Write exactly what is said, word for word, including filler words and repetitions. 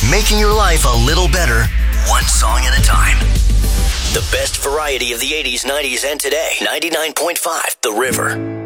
Making your life a little better, one song at a time. The best variety of the eighties, nineties, and today. ninety-nine point five The River.